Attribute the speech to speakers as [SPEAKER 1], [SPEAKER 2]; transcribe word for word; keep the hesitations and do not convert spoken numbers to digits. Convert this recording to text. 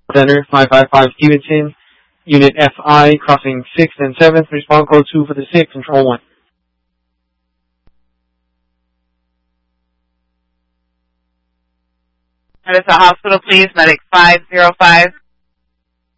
[SPEAKER 1] Center, five five five Stevenson, Unit F I, crossing sixth and seventh, respond code two for the sixth, control one.
[SPEAKER 2] That is the hospital, please. Medic five zero five.